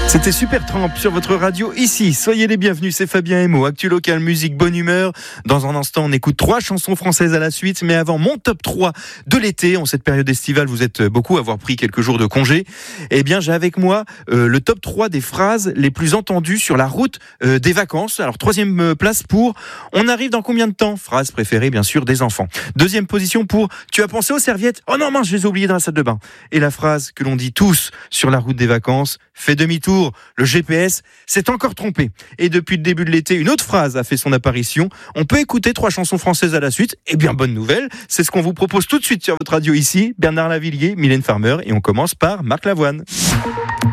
C'était Supertramp sur votre radio ici. Soyez les bienvenus, c'est Fabien Emo. Actu local, musique, bonne humeur. Dans un instant, on écoute 3 chansons françaises à la suite. Mais avant, mon top 3 de l'été. En cette période estivale, vous êtes beaucoup à avoir pris quelques jours de congé. Eh bien, j'ai avec moi le top 3 des phrases les plus entendues sur la route des vacances. Alors, 3e place pour « On arrive dans combien de temps ?» Phrase préférée, bien sûr, des enfants. 2e position pour « Tu as pensé aux serviettes ? Oh non, mince, je les ai oubliées dans la salle de bain. » Et la phrase que l'on dit tous sur la route des vacances « Fais demi-tour, le GPS s'est encore trompé. » Et depuis le début de l'été, une autre phrase a fait son apparition. On peut écouter 3 chansons françaises à la suite. Eh bien, bonne nouvelle, c'est ce qu'on vous propose tout de suite sur votre radio ici. Bernard Lavillier, Mylène Farmer, et on commence par Marc Lavoine.